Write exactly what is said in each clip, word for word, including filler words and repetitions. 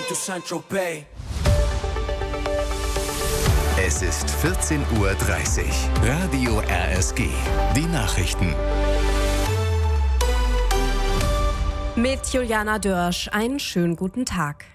to Saint-Tropez. Es ist vierzehn Uhr dreißig. Radio R S G. Die Nachrichten. Mit Juliana Dörsch. Einen schönen guten Tag.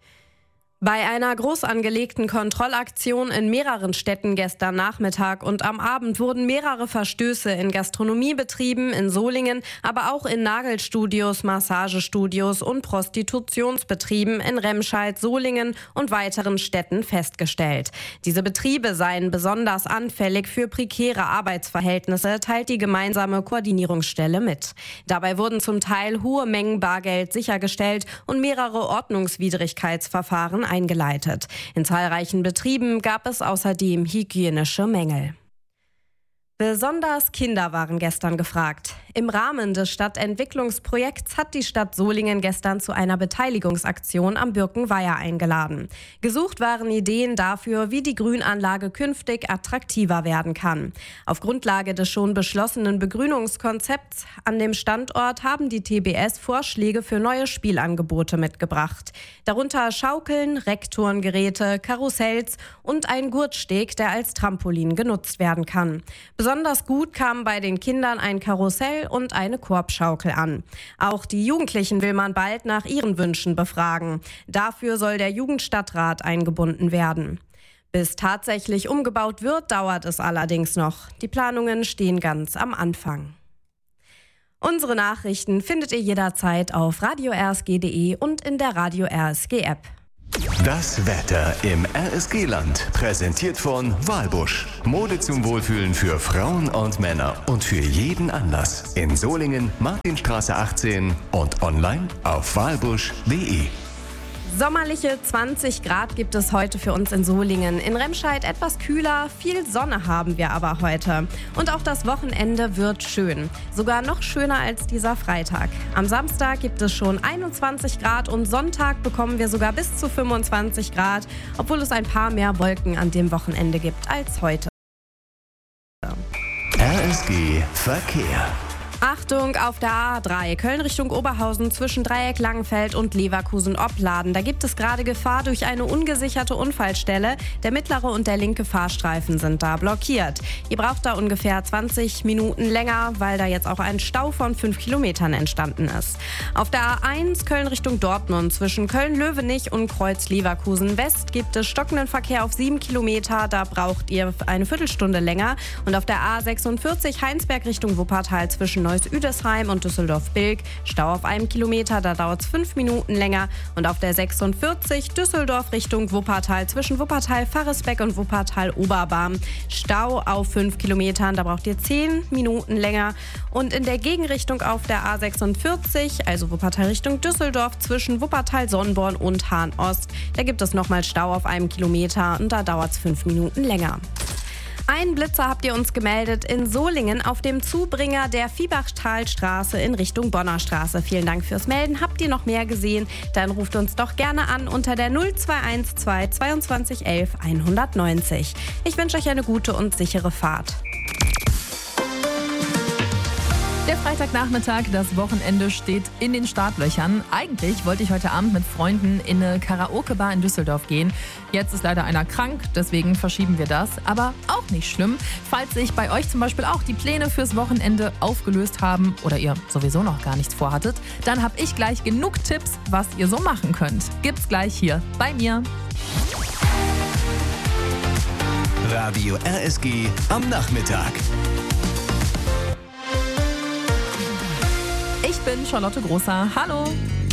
Bei einer groß angelegten Kontrollaktion in mehreren Städten gestern Nachmittag und am Abend wurden mehrere Verstöße in Gastronomiebetrieben in Solingen, aber auch in Nagelstudios, Massagestudios und Prostitutionsbetrieben in Remscheid, Solingen und weiteren Städten festgestellt. Diese Betriebe seien besonders anfällig für prekäre Arbeitsverhältnisse, teilt die gemeinsame Koordinierungsstelle mit. Dabei wurden zum Teil hohe Mengen Bargeld sichergestellt und mehrere Ordnungswidrigkeitsverfahren eingeleitet. In zahlreichen Betrieben gab es außerdem hygienische Mängel. Besonders Kinder waren gestern gefragt. Im Rahmen des Stadtentwicklungsprojekts hat die Stadt Solingen gestern zu einer Beteiligungsaktion am Birkenweiher eingeladen. Gesucht waren Ideen dafür, wie die Grünanlage künftig attraktiver werden kann. Auf Grundlage des schon beschlossenen Begrünungskonzepts an dem Standort haben die T B S Vorschläge für neue Spielangebote mitgebracht. Darunter Schaukeln, Reckturngeräte, Karussells und ein Gurtsteg, der als Trampolin genutzt werden kann. Besonders gut kamen bei den Kindern ein Karussell und eine Korbschaukel an. Auch die Jugendlichen will man bald nach ihren Wünschen befragen. Dafür soll der Jugendstadtrat eingebunden werden. Bis tatsächlich umgebaut wird, dauert es allerdings noch. Die Planungen stehen ganz am Anfang. Unsere Nachrichten findet ihr jederzeit auf radio r s g punkt d e und in der Radio R S G App. Das Wetter im R S G-Land, präsentiert von Walbusch. Mode zum Wohlfühlen für Frauen und Männer und für jeden Anlass. In Solingen, Martinstraße achtzehn und online auf walbusch punkt d e. Sommerliche zwanzig Grad gibt es heute für uns in Solingen. In Remscheid etwas kühler, viel Sonne haben wir aber heute. Und auch das Wochenende wird schön. Sogar noch schöner als dieser Freitag. Am Samstag gibt es schon einundzwanzig Grad und Sonntag bekommen wir sogar bis zu fünfundzwanzig Grad, obwohl es ein paar mehr Wolken an dem Wochenende gibt als heute. R S G Verkehr. Achtung auf der A drei, Köln Richtung Oberhausen zwischen Dreieck Langenfeld und Leverkusen-Opladen. Da gibt es gerade Gefahr durch eine ungesicherte Unfallstelle. Der mittlere und der linke Fahrstreifen sind da blockiert. Ihr braucht da ungefähr zwanzig Minuten länger, weil da jetzt auch ein Stau von fünf Kilometern entstanden ist. Auf der A eins, Köln Richtung Dortmund zwischen Köln-Löwenich und Kreuz Leverkusen West gibt es stockenden Verkehr auf sieben Kilometer. Da braucht ihr eine Viertelstunde länger. Und auf der A sechsundvierzig, Heinsberg Richtung Wuppertal zwischen Neuss-Üdesheim und Düsseldorf-Bilk. Stau auf einem Kilometer, da dauert es fünf Minuten länger. Und auf der sechsundvierzig Düsseldorf Richtung Wuppertal zwischen Wuppertal-Farresbeck und Wuppertal-Oberbarm. Stau auf fünf Kilometern, da braucht ihr zehn Minuten länger. Und in der Gegenrichtung auf der A sechsundvierzig, also Wuppertal Richtung Düsseldorf zwischen Wuppertal-Sonnborn und Hahn-Ost, da gibt es nochmal Stau auf einem Kilometer und da dauert es fünf Minuten länger. Ein Blitzer habt ihr uns gemeldet in Solingen auf dem Zubringer der Viehbachtalstraße in Richtung Bonner Straße. Vielen Dank fürs Melden. Habt ihr noch mehr gesehen? Dann ruft uns doch gerne an unter der null zwei eins zwei zweiundzwanzig elf hundertneunzig. Ich wünsche euch eine gute und sichere Fahrt. Der Freitagnachmittag, das Wochenende steht in den Startlöchern. Eigentlich wollte ich heute Abend mit Freunden in eine Karaoke-Bar in Düsseldorf gehen. Jetzt ist leider einer krank, deswegen verschieben wir das. Aber auch nicht schlimm. Falls sich bei euch zum Beispiel auch die Pläne fürs Wochenende aufgelöst haben oder ihr sowieso noch gar nichts vorhattet, dann habe ich gleich genug Tipps, was ihr so machen könnt. Gibt's gleich hier bei mir. Radio R S G am Nachmittag. Ich bin Charlotte Großer. Hallo!